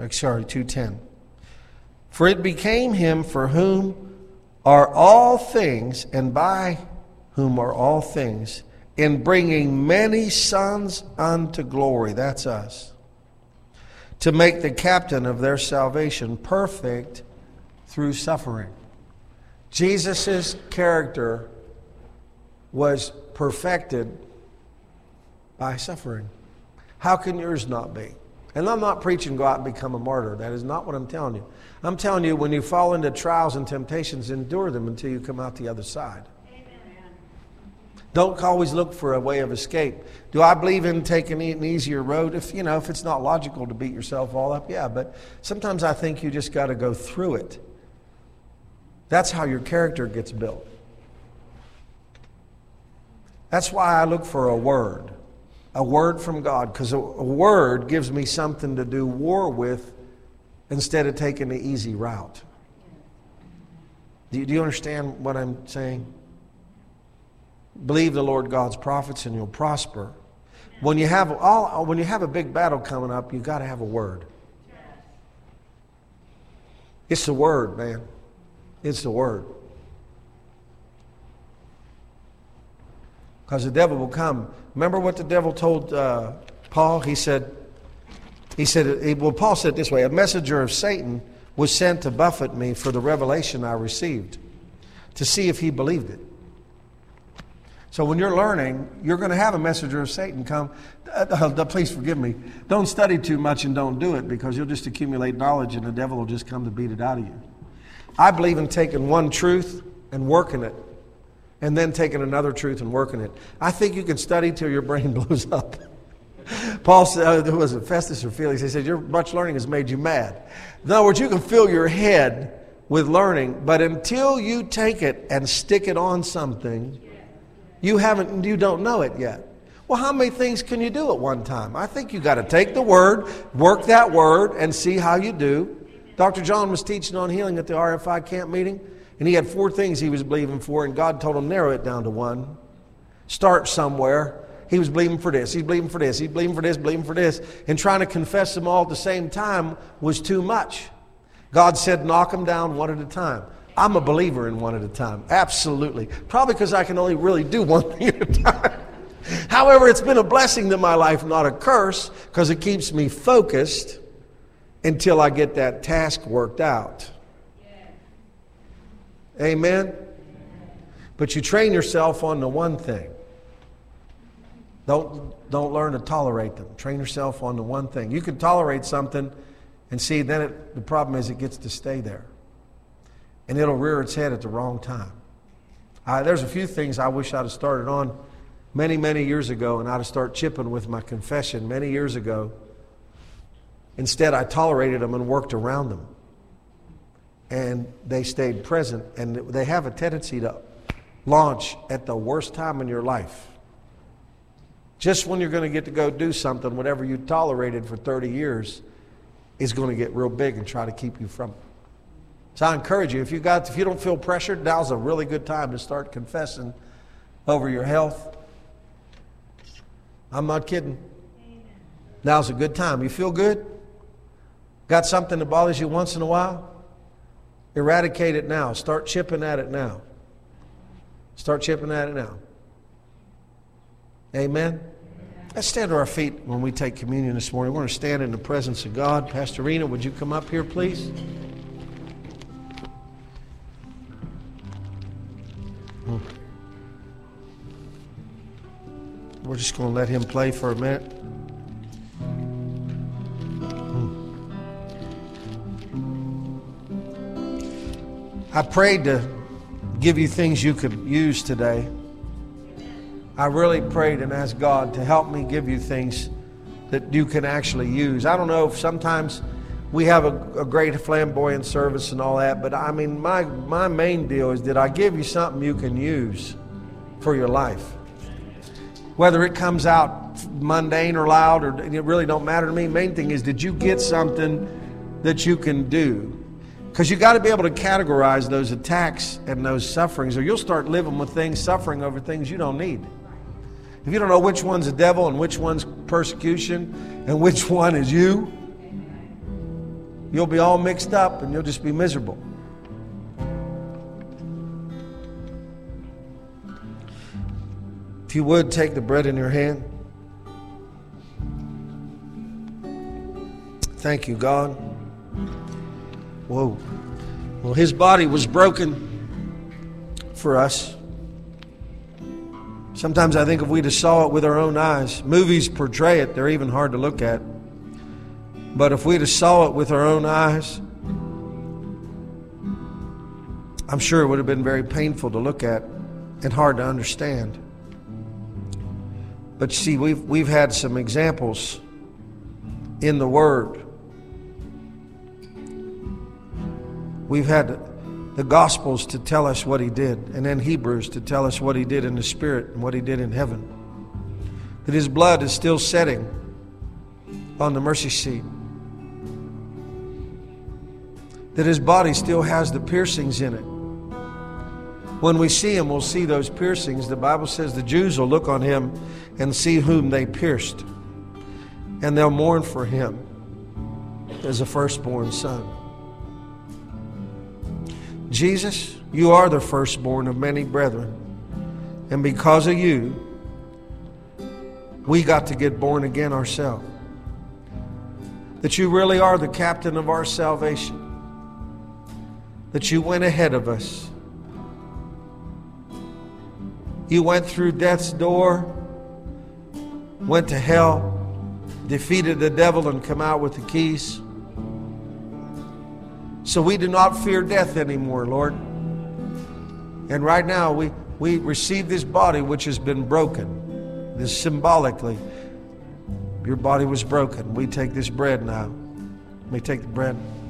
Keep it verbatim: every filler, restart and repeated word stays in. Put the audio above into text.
Sorry, two ten. For it became him for whom are all things, and by whom are all things, in bringing many sons unto glory, that's us, to make the captain of their salvation perfect through suffering. Jesus' character was perfected by suffering. How can yours not be? And I'm not preaching go out and become a martyr. That is not what I'm telling you. I'm telling you, when you fall into trials and temptations, endure them until you come out the other side. Amen. Don't always look for a way of escape. Do I believe in taking an easier road? If you know, if it's not logical to beat yourself all up, yeah. But sometimes I think you just got to go through it. That's how your character gets built. That's why I look for a word. A word from God, because a, a word gives me something to do war with instead of taking the easy route. Do you, do you understand what I'm saying? Believe the Lord God's prophets and you'll prosper. When you have all, when you have a big battle coming up, you've got to have a word. It's the word, man. It's the word. Because the devil will come. Remember what the devil told uh, Paul? He said, he said, well, Paul said it this way: a messenger of Satan was sent to buffet me for the revelation I received, to see if he believed it. So when you're learning, you're going to have a messenger of Satan come. Uh, uh, please forgive me. Don't study too much and don't do it, because you'll just accumulate knowledge and the devil will just come to beat it out of you. I believe in taking one truth and working it, and then taking another truth and working it. I think you can study till your brain blows up. Paul said, uh, was it Festus or Felix? He said, your much learning has made you mad. In other words, you can fill your head with learning, but until you take it and stick it on something, you haven't, you don't know it yet. Well, how many things can you do at one time? I think you got to take the word, work that word, and see how you do. Doctor John was teaching on healing at the R F I camp meeting. And he had four things he was believing for, and God told him, narrow it down to one. Start somewhere. He was believing for this. He's believing for this. He's believing for this, believing for this. And trying to confess them all at the same time was too much. God said, knock them down one at a time. I'm a believer in one at a time. Absolutely. Probably because I can only really do one thing at a time. However, it's been a blessing to my life, not a curse, because it keeps me focused until I get that task worked out. Amen? But you train yourself on the one thing. Don't, don't learn to tolerate them. Train yourself on the one thing. You can tolerate something and see, then it, the problem is it gets to stay there. And it'll rear its head at the wrong time. Uh, there's a few things I wish I'd have started on many, many years ago, and I'd have started chipping with my confession many years ago. Instead, I tolerated them and worked around them. And they stayed present, and they have a tendency to launch at the worst time in your life. Just when you're going to get to go do something, whatever you tolerated for thirty years is going to get real big and try to keep you from it. So I encourage you, if you got, if you don't feel pressured, now's a really good time to start confessing over your health. I'm not kidding. Now's a good time. You feel good? Got something that bothers you once in a while? Eradicate it now. Start chipping at it now. Start chipping at it now. Amen? Let's stand to our feet when we take communion this morning. We're going to stand in the presence of God. Pastor Rena, would you come up here, please? Hmm. We're just going to let him play for a minute. I prayed to give you things you could use today. I really prayed and asked God to help me give you things that you can actually use. I don't know if sometimes we have a, a great flamboyant service and all that, but I mean, my, my main deal is, did I give you something you can use for your life? Whether it comes out mundane or loud, or it really don't matter to me. Main thing is, did you get something that you can do? Because you got to be able to categorize those attacks and those sufferings, or you'll start living with things, suffering over things you don't need. If you don't know which one's the devil and which one's persecution and which one is you, you'll be all mixed up and you'll just be miserable. If you would, take the bread in your hand. Thank you, God. Whoa. Well, his body was broken for us. Sometimes I think if we'd have saw it with our own eyes, movies portray it, they're even hard to look at. But if we'd have saw it with our own eyes, I'm sure it would have been very painful to look at and hard to understand. But see, we've, we've had some examples in the Word. We've had the Gospels to tell us what he did, and then Hebrews to tell us what he did in the Spirit and what he did in heaven. That his blood is still setting on the mercy seat. That his body still has the piercings in it. When we see him, we'll see those piercings. The Bible says the Jews will look on him and see whom they pierced. And they'll mourn for him as a firstborn son. Jesus, you are the firstborn of many brethren. And because of you, we got to get born again ourselves. That you really are the captain of our salvation. That you went ahead of us. You went through death's door, went to hell, defeated the devil and come out with the keys. So we do not fear death anymore, Lord. And right now we, we receive this body which has been broken. This symbolically, your body was broken. We take this bread now. We take the bread.